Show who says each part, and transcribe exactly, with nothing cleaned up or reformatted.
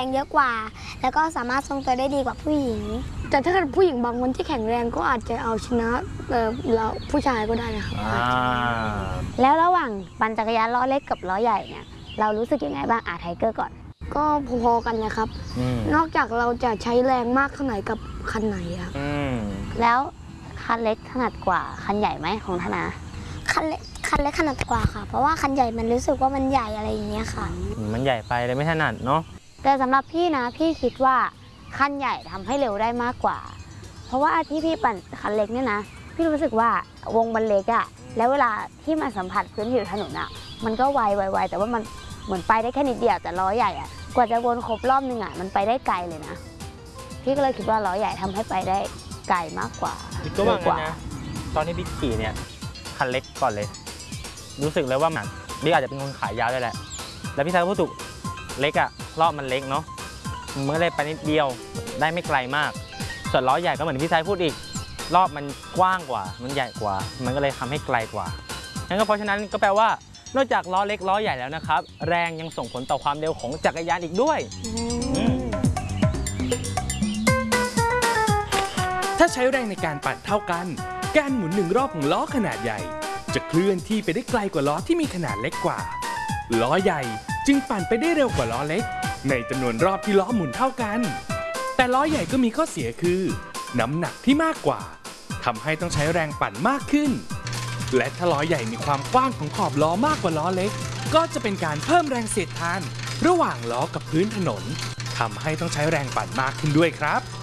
Speaker 1: รงเยอะกว่าแล้วก็สามารถทรงตัวได้ดีกว่าผู้หญิงแต่ถ้าเกิดผู้หญิงบางคนที่แข็งแรงก็อาจจะเอาชนะเราผู้ชายก็ได้นะครับ
Speaker 2: แล้วระหว่างปั่นจักรยานล้อเล็กกับล้อใหญ่เนี่ยเรารู้สึกยังไงบ้างอาไทเกอร์ก่อน
Speaker 1: ก็พอๆกันนะครับนอกจากเราจะใช้แรงมากเท่าไหร่กับคันไหนครับ
Speaker 2: แล้วคันเล็กถนัดกว่าคันใหญ่ไหมของธนา
Speaker 1: คันเล็กคันเล็กถนัดกว่าค่ะเพราะว่าคันใหญ่มันรู้สึกว่ามันใหญ่อะไรอย่างเงี้ยค่ะ
Speaker 3: มันใหญ่ไปเลยไม่ถนัดเนาะ
Speaker 2: แต่สำหรับพี่นะพี่คิดว่าคันใหญ่ทำให้เร็วได้มากกว่าเพราะว่าที่พี่ปั่นคันเล็กเนี่ยนะพี่รู้สึกว่าวงมันเล็กอะแล้วเวลาที่มันสัมผัสพื้นผิวถนนอะมันก็ไวไวๆแต่ว่ามันเหมือนไปได้แค่นิดเดียวแต่ล้อใหญ่อะกว่าจะวนครบรอบนึงอะมันไปได้ไกลเลยนะพี่ก็เลยคิดว่าล้อใหญ่ทำให้ไปได้ไกลมากกว่า
Speaker 3: ก็ว่างั้นนะตอนที่บิ๊กขี่เนี่ยคันเล็กก่อนเลยรู้สึกเลยว่าหนักบิ๊กอาจจะเป็นคนขายยาวด้วยแหละแล้วพี่ชายก็พูดถูกเล็กอะรอบมันเล็กเนาะมันเลยไปนิดเดียวได้ไม่ไกลมากส่วนล้อใหญ่ก็เหมือนพี่ชายพูดอีกรอบมันกว้างกว่ามันใหญ่กว่ามันก็เลยทำให้ไกลกว่างั้นก็เพราะฉะนั้นก็แปลว่านอกจากล้อเล็กล้อใหญ่แล้วนะครับแรงยังส่งผลต่อความเร็วของจักรยานอีกด้วย
Speaker 4: ถ้าใช้แรงในการปั่นเท่ากันการหมุนหนึ่งรอบของล้อขนาดใหญ่จะเคลื่อนที่ไปได้ไกลกว่าล้อที่มีขนาดเล็กกว่าล้อใหญ่จึงปั่นไปได้เร็วกว่าล้อเล็กในจำนวนรอบที่ล้อหมุนเท่ากันแต่ล้อใหญ่ก็มีข้อเสียคือน้ำหนักที่มากกว่าทำให้ต้องใช้แรงปั่นมากขึ้นและถ้าล้อใหญ่มีความกว้างของขอบล้อมากกว่าล้อเล็กก็จะเป็นการเพิ่มแรงเสียดทานระหว่างล้อกับพื้นถนนทำให้ต้องใช้แรงปั่นมากขึ้นด้วยครับ